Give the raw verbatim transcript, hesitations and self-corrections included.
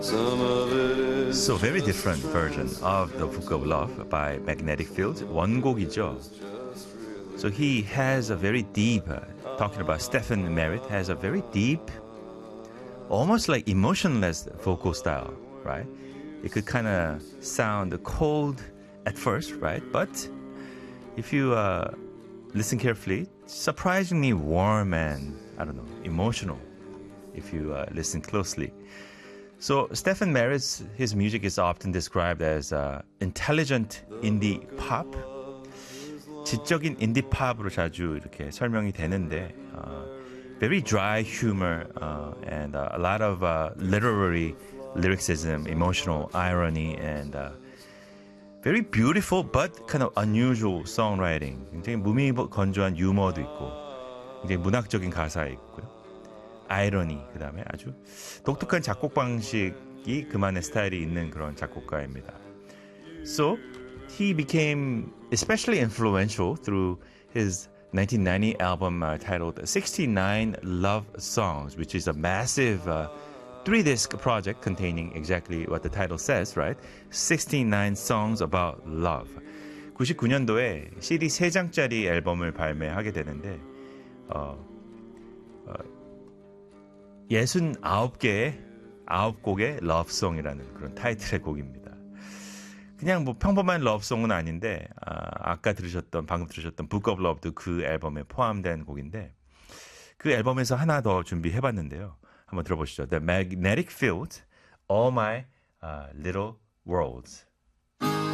So very different version of the Book of Love by Magnetic Fields. 원곡이죠. So he has a very deep, uh, talking about Stephen Merritt, has a very deep, almost like emotionless vocal style, right? It could kind of sound cold at first, right? But if you uh, listen carefully, surprisingly warm and, I don't know, emotional if you uh, listen closely. So Stephen Merritt's, his music is often described as uh, intelligent indie pop. 지적인 인디 팝으로 자주 이렇게 설명이 되는데 uh, very dry humor uh, and uh, a lot of uh, literary lyricism, emotional irony, and uh, very beautiful but kind of unusual songwriting. 굉장히 무미건조한 유머도 있고 굉장히 문학적인 가사 있고요. 아이러니, 그 다음에 아주 독특한 작곡 방식이 그만의 스타일이 있는 그런 작곡가입니다. So he became especially influential through his nineteen ninety album uh, titled sixty-nine Love Songs, which is a massive uh, three-disc project containing exactly what the title says, right? sixty-nine songs about love. 구십구 년도에 씨디 세 장짜리 앨범을 발매하게 되는데 어, 어, 예순아홉 개의 아홉 곡의 러브송이라는 그런 타이틀의 곡입니다. 그냥 뭐 평범한 러브송은 아닌데 아, 아까 들으셨던 방금 들으셨던 Book of Love도 그 앨범에 포함된 곡인데 그 앨범에서 하나 더 준비해봤는데요. 한번 들어보시죠. The Magnetic Fields, All My uh, Little Worlds.